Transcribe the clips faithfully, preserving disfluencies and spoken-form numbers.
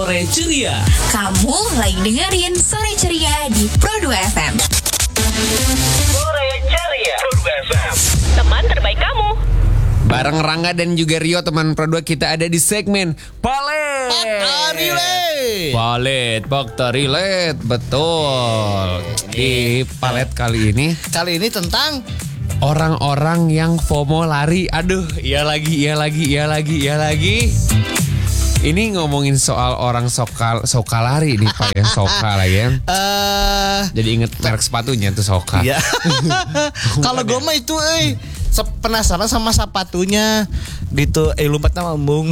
Sore Ceria. Kamu lagi dengerin Sore Ceria di Pro dua F M. Sore Ceria Pro dua F M. Teman terbaik kamu. Bareng Rangga dan juga Rio, teman Pro dua, kita ada di segmen Palet. Fakta Relate. Palet, Fakta Relate, betul. Di Palet kali ini, Kali ini tentang orang-orang yang FOMO lari. Aduh, iya lagi, iya lagi, iya lagi, iya lagi. Ini ngomongin soal orang soka, soka lari nih Pak ya, soka lah ya. eh Jadi inget merek sepatunya tuh Soka. ya. Kalau gue mah itu eh se- penasaran sama sepatunya gitu, eh lompat nama embung.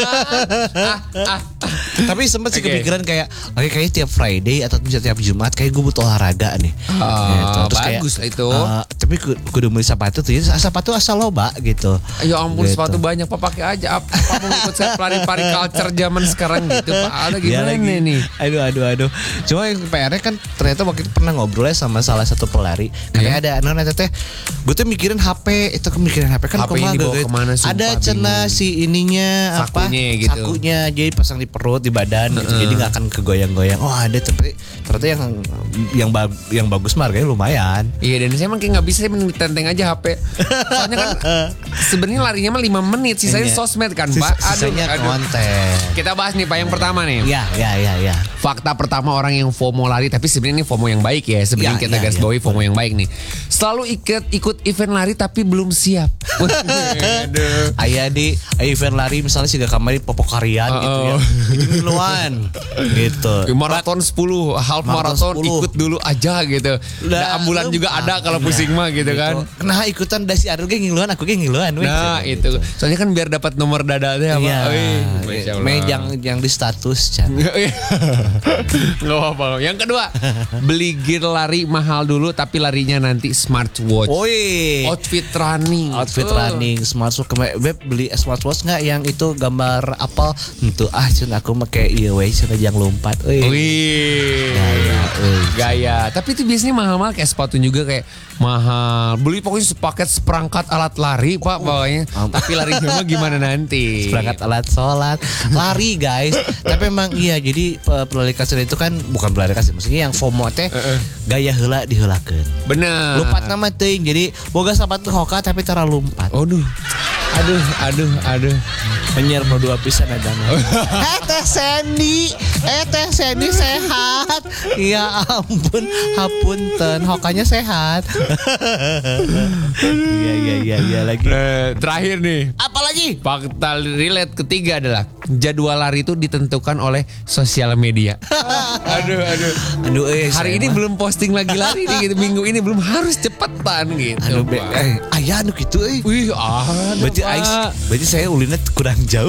Tapi sempet sih Oke. kepikiran kayak, oke kayaknya tiap Friday atau misalnya tiap Jumat kayak gue butuh olahraga nih. Oh, Terus kayak, bagus lah itu. eh, tapi ku- kudu beli sepatu tuh, ya, sepatu asal loba gitu. Ya ampun, Gitu. sepatu banyak Pak, pakai aja. Apa, apa mau ikut saya pelari pari culture zaman sekarang gitu Pak? Ada Iya gimana lagi. nih? Aduh aduh aduh. Cuma yang P R-nya kan ternyata waktu itu pernah ngobrol ya sama salah satu pelari. Kayak ada non teteh. Gue tuh mikirin H P, itu kemikirin H P kan H P-nya kumaha dibawa geget. kemana, sumpah, Ada cena bingung. si ininya apa? Sakunya gitu. Sakunya jadi pasang di perut, di badan gitu. Jadi nggak akan kegoyang-goyang. Oh, ada tapi ternyata yang yang bag- yang bagus mah harganya lumayan. Iya, dan saya emang kayak nggak bisa, saya mending tenteng aja H P. Soalnya kan sebenarnya larinya mah lima menit, sisanya Iya. sosmed kan Sis- Pak. Aduh, sisanya aduh. konten. Kita bahas nih Pak yang pertama nih. Ya ya ya ya. Fakta pertama orang yang FOMO lari, tapi sebenarnya ini FOMO yang baik ya. Sebenarnya Ya, kita ya, garis ya. bawahi FOMO yang baik nih. Selalu ikut ikut event lari tapi belum siap. Aduh. Ayah di event lari misalnya sih gak kamari popokarian gitu ya. Oh. Itu duluan gitu. Maraton sepuluh, half Maraton maraton sepuluh. ikut dulu aja gitu. Nah, ambulan juga ada kalau pusing mah gitu kan. Nah ikutan dasi ada ge ngiluan aku ge ngiluan we. Nah, itu. Soalnya kan biar dapat nomor dada teh apa. Iya. Wih, Masya Allah. Me yang yang di status Chan. Nggak apa-apa. Yang kedua, beli gear lari mahal dulu tapi larinya nanti smartwatch. Woi. Outfit running. Outfit Uh. running smartwatch, kemarin web beli smartwatch nggak yang itu gambar apel untuk ah cun aku pakai iya we cun yang lompat. Wih. Wih. Gaya, wih. Gaya. Tapi itu biasanya mahal-mahal kayak sepatu juga kayak mahal. Beli pokoknya sepaket seperangkat alat lari Pak bawahnya. Am- Tapi larinya mah gimana nanti? Perangkat alat sholat lari guys. Tapi emang iya jadi eh, pelari kasar itu kan bukan pelari kasar, maksudnya yang FOMO teh gaya heula diheulakeun. Bener. Lumpat nama teuing jadi boga sepatu hoka tapi cara lumpat. Aduh. Aduh, aduh, aduh. Penyiar Pro dua pisan ada nama. Eh teh Sandy, eh teh Sandy sehat. Ya ampun, hapunten, hokanya sehat. Iya iya iya iya lagi. Eh, terakhir nih. Apalagi? Fakta relate ketiga adalah jadwal lari itu ditentukan oleh sosial media. aduh, aduh. Aduh, eh, Hari saya ini mah- belum posting lagi lari nih gitu. Minggu ini belum, harus cepetan gitu. Aduh, be, Pak. eh, ayah anu gitu eh. Wih, ada Berarti Pak. ais, berarti saya ulinnya kurang jauh.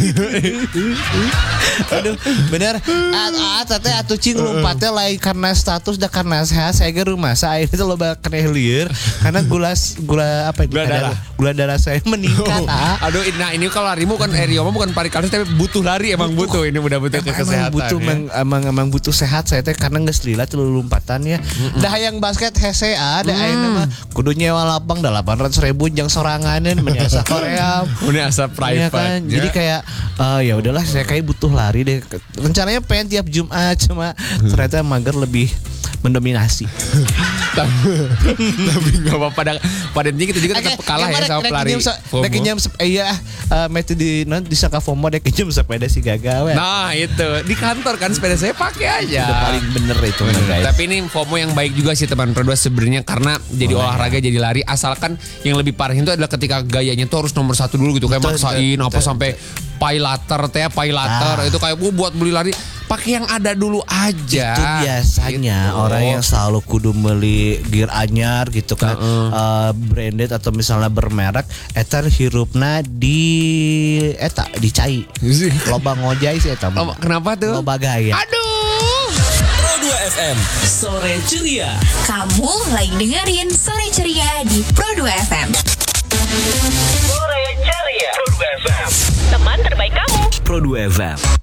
Aduh, bener. Ah, tete atuh cing lompatnya lain karena status dan karena sehat. Saya ke rumah saya itu loba kena lieur karena gula gula apa Gula ada- darah. gula darah saya meningkat. ah. Aduh, nah ini kalau larimu kan Rio mah bukan pari kalori tapi butuh lari, emang butuh ini udah butuh ke Emang kesehatan. butuh ya. emang, emang emang butuh sehat saya teh karena geus lila teu lompatannya. Dah yang basket hese ada ayeuna mah kudu nyewa lapang delapan ratus ribu jeung soranganeun menyasa Korea. Ini asal Iya private. kan? ya. Jadi kayak eh, ya udahlah saya kayak butuh lari deh. Rencananya pengen tiap Jumat cuma ternyata mager lebih mendominasi. tapi tapi nggak apa-apa. Pada pada intinya kita juga tetap kalah ya sama pelari FOMO. Dek nyam iya eh meti di non disangka FOMO dek nyam sepeda si gagal. Nah itu di kantor kan sepeda saya pakai aja. Udah paling bener itu Bener. guys. Tapi ini FOMO yang baik juga sih teman Pro dua sebenarnya, karena jadi olahraga jadi lari, asalkan yang lebih parah itu adalah ketika gayanya tuh harus nomor satu dulu gitu, kayak Betul, maksain betul, apa betul, sampai pailater teh pailater Ah. itu kayak "Wah, buat beli lari pakai yang ada dulu aja." Itu biasanya Gitu. orang yang selalu kudu beli gear anyar gitu kan, eh, branded atau misalnya bermerek, eta hirupna di eta dicai. Loba ngojai sih eta mah. Oh, kenapa tuh? Loba gaya. Aduh. Pro dua F M. Sore Ceria. Kamu lagi dengerin Sore Ceria di Pro dua F M. Sore Ceria Pro dua F M. Teman terbaik kamu. Pro dua F M.